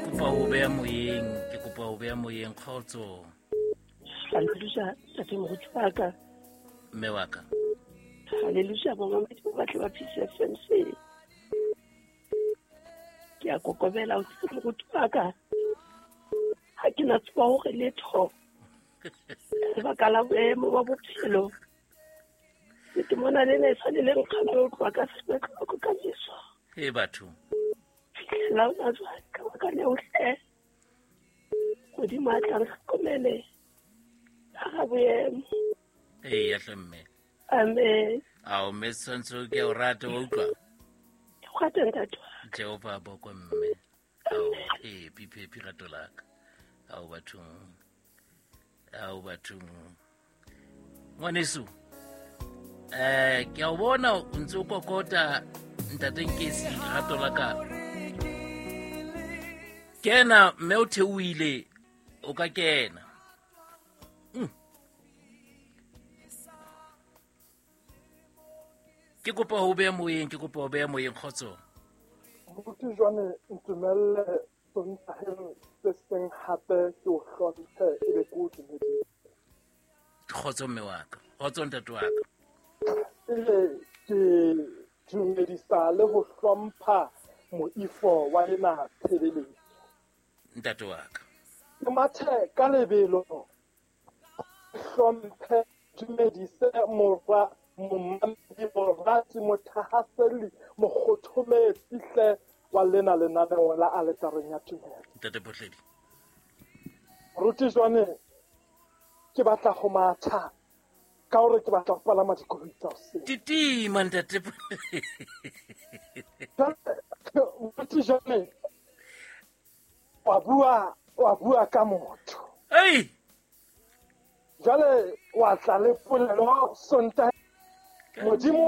kopa ho beha moyeng, ke kopa ho beha moyeng Kgotso. Hallelujah, tate moruti wa ka. Mme wa ka. Hallelujah, bomamedi ba batle ba PCFMC. Ke a kokobela ho tseba moruti wa ka. Ha ke na tseba hore letho. Lebaka la boemo ba bophelo. Ke mona le ne sa le nkgala ho tloha ka sepetlele ko ka Jesu. He batho. La ona jwa ka baka le hle. Modimo a tla re hlokomele. Ha boemo. Hey ya hlemme. Amen. Ao mme tshwantsho ke o rata wa utlwa. Ke rata ntate. Jehova ba kwa mme. Ao pipi rato laka. Ao bathong. Ngwaneso. Ke a bona o ntse o kokota ntate Nkesi rato laka. Kena mme o theohile o ka kena. Ke kopa ho beha moyeng Kgotso. Moruti jwane ntumelle sontaheng se seng hape ke o hlomphe e be ke o dumedise. Kgotso mme wa ka. Kgotso ntate wa ka. Ke dumedisa le ho hlompha moifo wa ena tshebeletso. Ntate wa ka. Ke mathe ka lebelo hlomphe dumedise momamedi morati mothahaseli mokgothometsi hle wa lena lenaneo la aletareng ya tumelo. Ntate Botledi. Moruti jwane ke batla ho matha ka hore ke batla ho palama dikoloi tsa hoseng. Titima ntate. Moruti jwane wa bua ka motho. Hey! Jwale wa tla le polelo Sontaha modimo